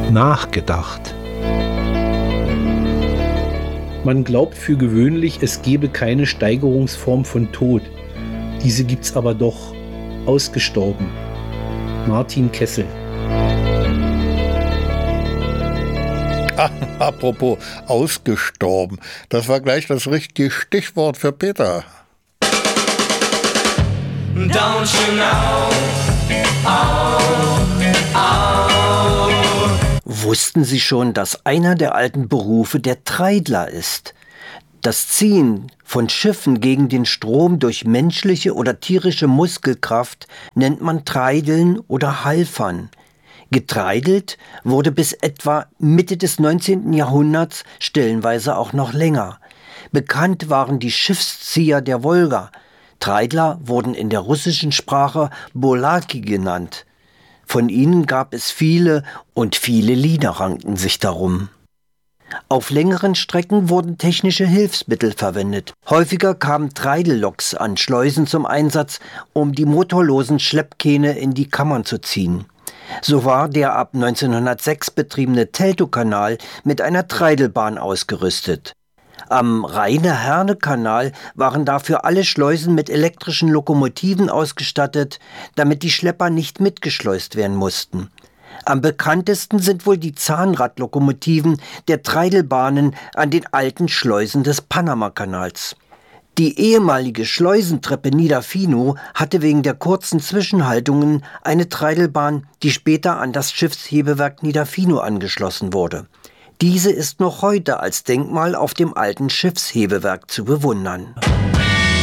nachgedacht. Man glaubt für gewöhnlich, es gebe keine Steigerungsform von Tod. Diese gibt's aber doch. Ausgestorben. Martin Kessel. Apropos ausgestorben, das war gleich das richtige Stichwort für Peter. Don't you know? Oh, oh. Wussten Sie schon, dass einer der alten Berufe der Treidler ist? Das Ziehen von Schiffen gegen den Strom durch menschliche oder tierische Muskelkraft nennt man Treideln oder Halfern. Getreidelt wurde bis etwa Mitte des 19. Jahrhunderts, stellenweise auch noch länger. Bekannt waren die Schiffszieher der Wolga. Treidler wurden in der russischen Sprache Bolaki genannt. Von ihnen gab es viele und viele Lieder rankten sich darum. Auf längeren Strecken wurden technische Hilfsmittel verwendet. Häufiger kamen Treidelloks an Schleusen zum Einsatz, um die motorlosen Schleppkähne in die Kammern zu ziehen. So war der ab 1906 betriebene Teltowkanal mit einer Treidelbahn ausgerüstet. Am Rheine-Herne-Kanal waren dafür alle Schleusen mit elektrischen Lokomotiven ausgestattet, damit die Schlepper nicht mitgeschleust werden mussten. Am bekanntesten sind wohl die Zahnradlokomotiven der Treidelbahnen an den alten Schleusen des Panamakanals. Die ehemalige Schleusentreppe Niederfinow hatte wegen der kurzen Zwischenhaltungen eine Treidelbahn, die später an das Schiffshebewerk Niederfinow angeschlossen wurde. Diese ist noch heute als Denkmal auf dem alten Schiffshebewerk zu bewundern.